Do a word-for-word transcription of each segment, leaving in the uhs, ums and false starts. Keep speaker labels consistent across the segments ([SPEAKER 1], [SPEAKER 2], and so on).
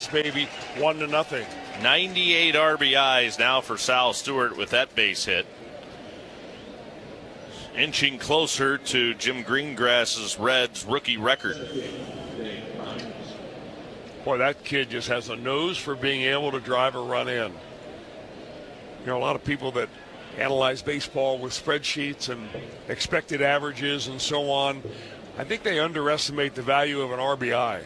[SPEAKER 1] baby, one to nothing.
[SPEAKER 2] ninety-eight R B Is now for Sal Stewart with that base hit. Inching closer to Jim Greengrass's Reds rookie record.
[SPEAKER 1] Boy, that kid just has a nose for being able to drive a run in. You know, a lot of people that analyze baseball with spreadsheets and expected averages and so on, I think they underestimate the value of an R B I.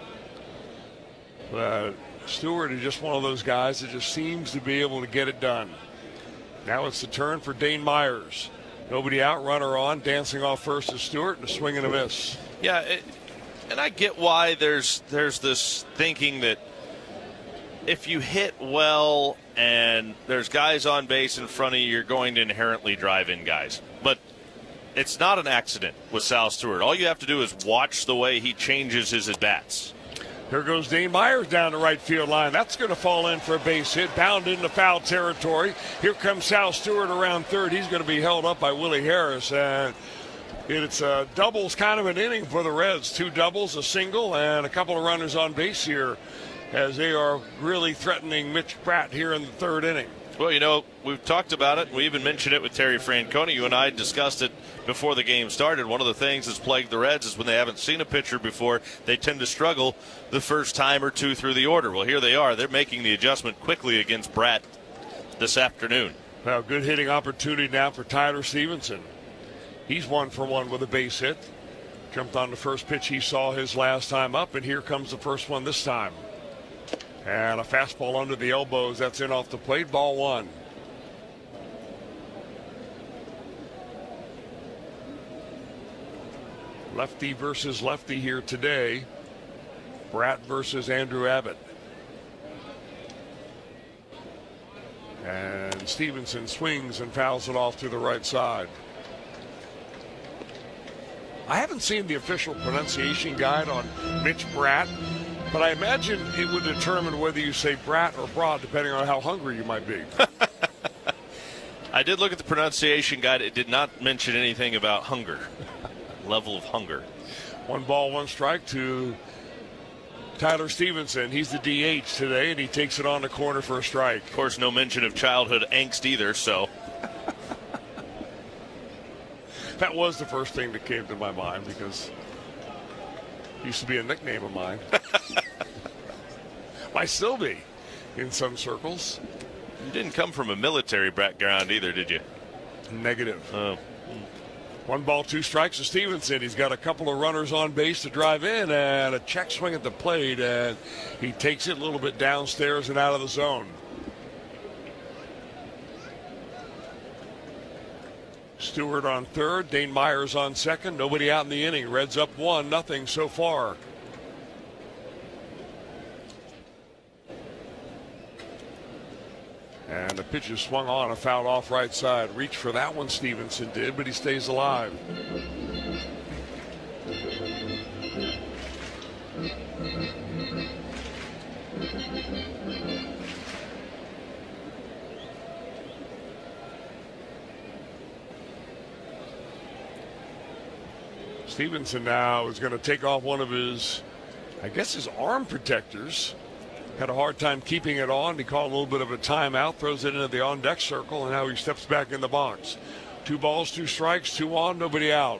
[SPEAKER 1] Uh, Stewart is just one of those guys that just seems to be able to get it done. Now it's the turn for Dane Myers. Nobody out, runner on, dancing off first to Stewart, and a swing and a miss.
[SPEAKER 2] Yeah, it, and I get why there's there's this thinking that if you hit well and there's guys on base in front of you, you're going to inherently drive in guys. But it's not an accident with Sal Stewart. All you have to do is watch the way he changes his at-bats.
[SPEAKER 1] Here goes Dane Myers down the right field line. That's going to fall in for a base hit, bound into foul territory. Here comes Sal Stewart around third. He's going to be held up by Willie Harris. And it's a doubles kind of an inning for the Reds. Two doubles, a single, and a couple of runners on base here as they are really threatening Mitch Pratt here in the third inning.
[SPEAKER 2] Well, you know, we've talked about it. We even mentioned it with Terry Francona. You and I discussed it before the game started. One of the things that's plagued the Reds is when they haven't seen a pitcher before, they tend to struggle the first time or two through the order. Well, here they are. They're making the adjustment quickly against Pratt this afternoon.
[SPEAKER 1] Well, good hitting opportunity now for Tyler Stevenson. He's one for one with a base hit. Jumped on the first pitch he saw his last time up, and here comes the first one this time. And a fastball under the elbows. That's in off the plate. Ball one. Lefty versus lefty here today. Pratt versus Andrew Abbott. And Stevenson swings and fouls it off to the right side. I haven't seen the official pronunciation guide on Mitch Pratt, but I imagine it would determine whether you say Brat or Broad, depending on how hungry you might be.
[SPEAKER 2] I did look at the pronunciation guide. It did not mention anything about hunger, level of hunger.
[SPEAKER 1] One ball, one strike to Tyler Stevenson. He's the D H today, and he takes it on the corner for a strike.
[SPEAKER 2] Of course, no mention of childhood angst either, so.
[SPEAKER 1] That was the first thing that came to my mind because it used to be a nickname of mine. Might still be in some circles.
[SPEAKER 2] You didn't come from a military background either, did you?
[SPEAKER 1] Negative.
[SPEAKER 2] Oh.
[SPEAKER 1] One ball, two strikes to Stevenson. He's got a couple of runners on base to drive in and a check swing at the plate, and he takes it a little bit downstairs and out of the zone. Stewart on third, Dane Myers on second. Nobody out in the inning. Reds up one, nothing so far. And the pitch is swung on, a foul off right side. Reach for that one, Stevenson did, but he stays alive. Stevenson now is going to take off one of his, I guess his arm protectors. Had a hard time keeping it on. He called a little bit of a timeout, throws it into the on-deck circle, and now he steps back in the box. Two balls, two strikes, two on, nobody out.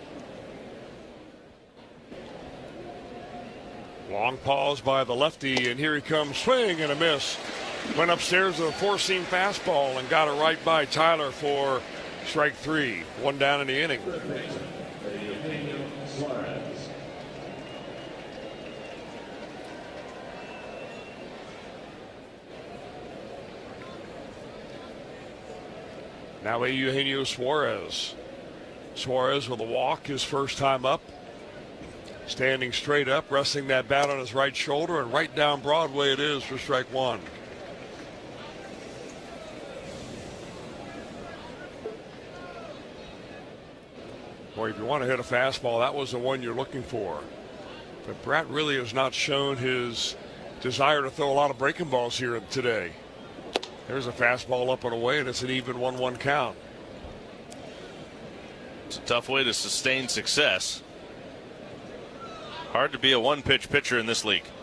[SPEAKER 1] Long pause by the lefty, and here he comes, swing and a miss. Went upstairs with a four-seam fastball and got it right by Tyler for strike three. One down in the inning. Now Eugenio Suarez. Suarez with a walk his first time up. Standing straight up, resting that bat on his right shoulder, and right down Broadway it is for strike one. Boy, if you want to hit a fastball, that was the one you're looking for. But Pratt really has not shown his desire to throw a lot of breaking balls here today. There's a fastball up and away, and it's an even one one count.
[SPEAKER 2] It's a tough way to sustain success. Hard to be a one-pitch pitcher in this league.